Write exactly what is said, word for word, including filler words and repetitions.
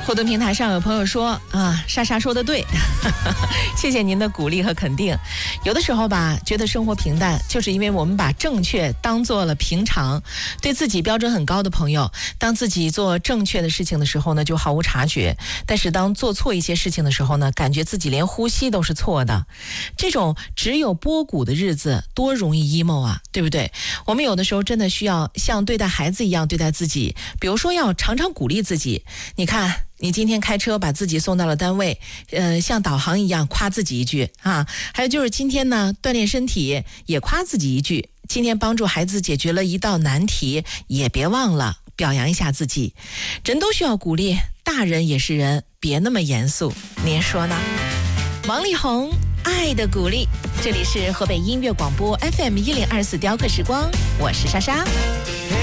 互动平台上有朋友说啊，莎莎说的对，谢谢您的鼓励和肯定。有的时候吧，觉得生活平淡，就是因为我们把正确当做了平常。对自己标准很高的朋友，当自己做正确的事情的时候呢，就毫无察觉；但是当做错一些事情的时候呢，感觉自己连呼吸都是错的。这种只有波谷的日子，多容易 emo 啊，对不对？我们有的时候真的需要像对待孩子一样对待自己，比如说要常常鼓励自己。你看，你今天开车把自己送到了单位，呃，像导航一样夸自己一句啊。还有就是今天呢，锻炼身体也夸自己一句。今天帮助孩子解决了一道难题，也别忘了表扬一下自己。人都需要鼓励，大人也是人，别那么严肃，您说呢？王力宏，爱的鼓励。这里是河北音乐广播 F M 一零二四雕刻时光，我是莎莎。